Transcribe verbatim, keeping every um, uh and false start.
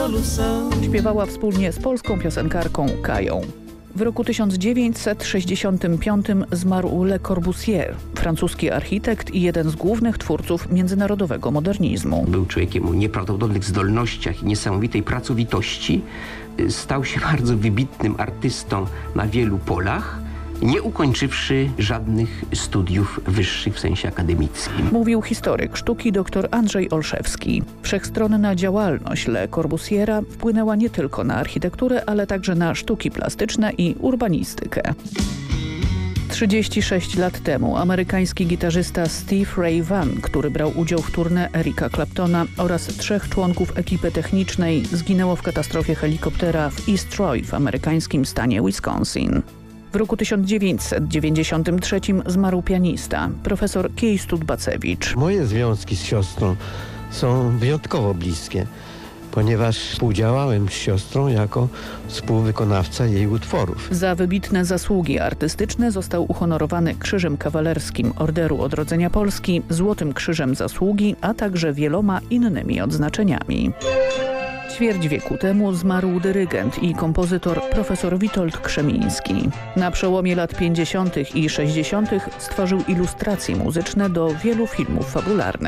solução. Śpiewała wspólnie z polską piosenkarką Kają. W roku tysiąc dziewięćset sześćdziesiątym piątym zmarł Le Corbusier, francuski architekt i jeden z głównych twórców międzynarodowego modernizmu. Był człowiekiem o nieprawdopodobnych zdolnościach i niesamowitej pracowitości. Stał się bardzo wybitnym artystą na wielu polach, nie ukończywszy żadnych studiów wyższych w sensie akademickim. Mówił historyk sztuki dr Andrzej Olszewski. Wszechstronna działalność Le Corbusiera wpłynęła nie tylko na architekturę, ale także na sztuki plastyczne i urbanistykę. trzydzieści sześć lat temu amerykański gitarzysta Steve Ray Vaughan, który brał udział w tournée Erika Claptona oraz trzech członków ekipy technicznej, zginęło w katastrofie helikoptera w East Troy w amerykańskim stanie Wisconsin. W roku tysiąc dziewięćset dziewięćdziesiątym trzecim zmarł pianista, profesor Kiej Studbacewicz. Moje związki z siostrą są wyjątkowo bliskie, ponieważ współdziałałem z siostrą jako współwykonawca jej utworów. Za wybitne zasługi artystyczne został uhonorowany Krzyżem Kawalerskim Orderu Odrodzenia Polski, Złotym Krzyżem Zasługi, a także wieloma innymi odznaczeniami. Ćwierć wieku temu zmarł dyrygent i kompozytor profesor Witold Krzemiński. Na przełomie lat pięćdziesiątych i sześćdziesiątych stworzył ilustracje muzyczne do wielu filmów fabularnych.